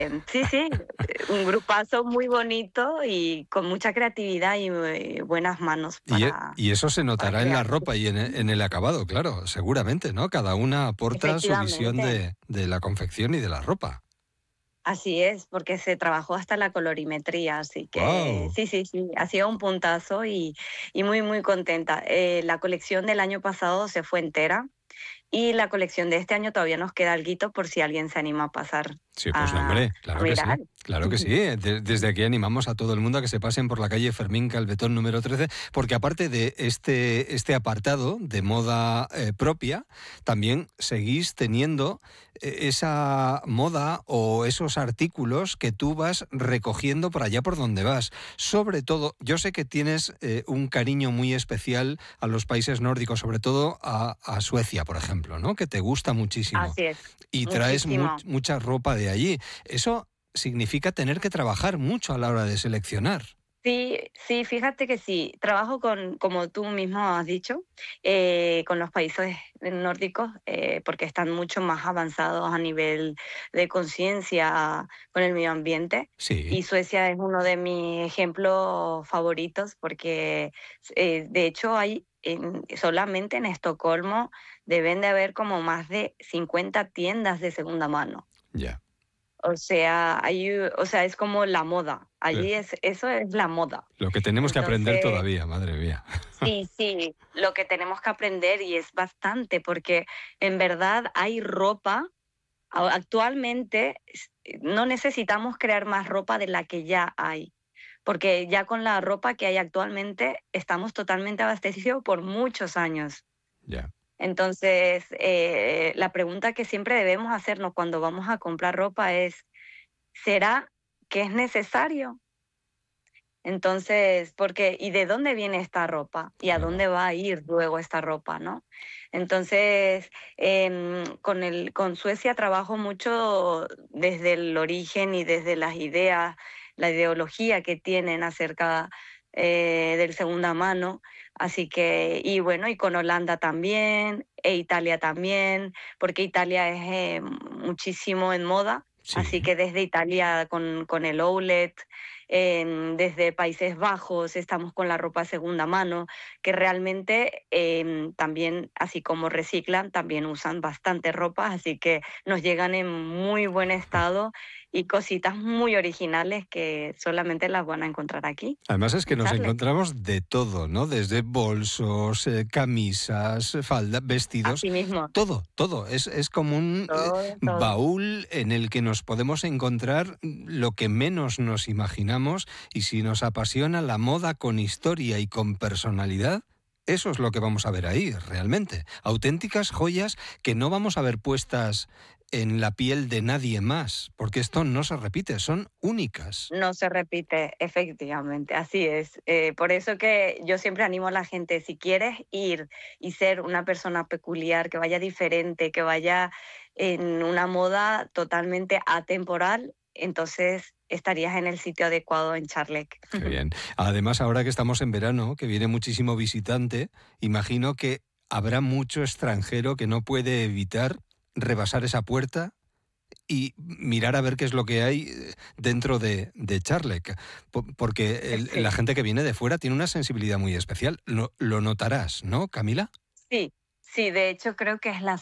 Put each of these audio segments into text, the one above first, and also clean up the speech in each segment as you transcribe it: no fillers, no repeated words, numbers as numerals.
sí, sí, un grupazo muy bonito y con mucha creatividad y buenas manos Y eso se para notará en la crear. ropa y en el acabado, claro, seguramente, ¿no? Cada una aporta su visión Efectivamente. de la confección y de la ropa. Así es, porque se trabajó hasta la colorimetría, así que ¡Guau! sí, sí, sí, ha sido un puntazo y muy, muy contenta. La colección del año pasado se fue entera y la colección de este año todavía nos queda alguito por si alguien se anima a pasar Sí, pues no, a, hombre, a claro que mirar. sí. Claro que sí. Desde aquí animamos a todo el mundo a que se pasen por la calle Fermín Calvetón número 13, porque aparte de este apartado de moda propia, también seguís teniendo esa moda o esos artículos que tú vas recogiendo por allá por donde vas. Sobre todo, yo sé que tienes un cariño muy especial a los países nórdicos, sobre todo a Suecia, por ejemplo, ¿no? Que te gusta muchísimo. Así es, Y traes muchísimo. mucha ropa de allí. Eso significa tener que trabajar mucho a la hora de seleccionar. Sí, sí, fíjate que sí, trabajo con, como tú mismo has dicho, con los países nórdicos, porque están mucho más avanzados a nivel de conciencia con el medio ambiente. Sí, Y Suecia es uno de mis ejemplos favoritos porque, de hecho, solamente en Estocolmo deben de haber como más de 50 tiendas de segunda mano. ya. O sea, es como la moda. Eh, Eso es la moda. Lo que tenemos que aprender Entonces, todavía, madre mía. sí, sí, lo que tenemos que aprender y es bastante, porque en verdad hay ropa. Actualmente no necesitamos crear más ropa de la que ya hay, porque ya con la ropa que hay actualmente estamos totalmente abastecidos por muchos años. Ya. Entonces, la pregunta que siempre debemos hacernos cuando vamos a comprar ropa es, ¿será que es necesario? Entonces, porque, ¿y de dónde viene esta ropa? ¿Y a Claro. dónde va a ir luego esta ropa, no? Entonces, con Suecia trabajo mucho desde el origen y desde las ideas, la ideología que tienen acerca del segunda mano. Así que, y bueno, y con Holanda también, e Italia también, porque Italia es muchísimo en moda. Así Sí. que desde Italia con el outlet, desde Países Bajos estamos con la ropa segunda mano, que realmente también, así como reciclan, también usan bastante ropa, así que nos llegan en muy buen estado y cositas muy originales que solamente las van a encontrar aquí, Además es que en nos Charles. encontramos de todo, ¿no? Desde bolsos, camisas, faldas, vestidos, Así mismo, todo, todo. Es como un todo, todo. baúl en el que nos podemos encontrar lo que menos nos imaginamos, y si nos apasiona la moda con historia y con personalidad, eso es lo que vamos a ver ahí, realmente. Auténticas joyas que no vamos a ver puestas en la piel de nadie más, porque esto no se repite, son únicas. No se repite, efectivamente, así es. Por eso que yo siempre animo a la gente, si quieres ir y ser una persona peculiar, que vaya diferente, que vaya en una moda totalmente atemporal, entonces estarías en el sitio adecuado en Charlec. Qué bien. Además, ahora que estamos en verano, que viene muchísimo visitante, imagino que habrá mucho extranjero que no puede evitar rebasar esa puerta y mirar a ver qué es lo que hay dentro de Charlec. Porque la Sí. gente que viene de fuera tiene una sensibilidad muy especial. Lo notarás, ¿no, Camila? Sí, sí, de hecho creo que es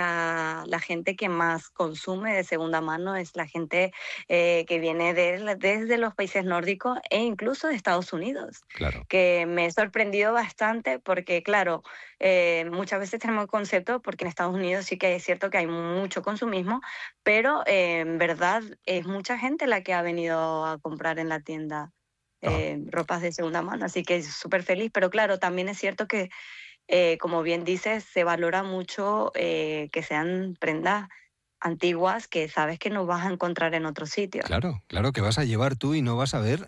la gente que más consume de segunda mano, es la gente que viene desde los países nórdicos e incluso de Estados Unidos, Claro. que me he sorprendido bastante porque, claro, muchas veces tenemos el concepto, porque en Estados Unidos sí que es cierto que hay mucho consumismo, pero en verdad es mucha gente la que ha venido a comprar en la tienda Ah, ropas de segunda mano, así que súper feliz, pero claro, también es cierto que como bien dices, se valora mucho que sean prendas antiguas que sabes que no vas a encontrar en otro sitio. claro, claro que vas a llevar tú y no vas a ver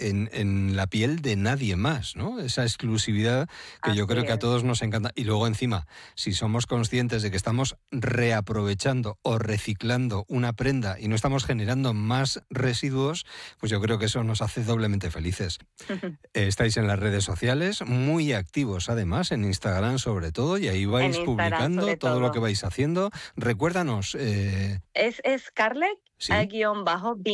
en la piel de nadie más, ¿no? Esa exclusividad que yo Así creo que a es. todos nos encanta. Y luego encima, si somos conscientes de que estamos reaprovechando o reciclando una prenda y no estamos generando más residuos, pues yo creo que eso nos hace doblemente felices. Estáis en las redes sociales, muy activos además, en Instagram sobre todo, y ahí En vais Instagram publicando sobre todo lo que todo. vais haciendo. Recuérdanos de... Es Scarlett, Sí. _,